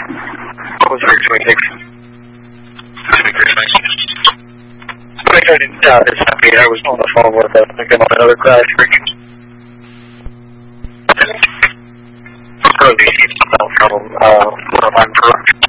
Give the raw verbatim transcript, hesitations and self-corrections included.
What was your twenty-six? I didn't, uh, it's happy. I was on the phone with, uh, thinking of another crash freaking. Probably, from, uh, one of mine for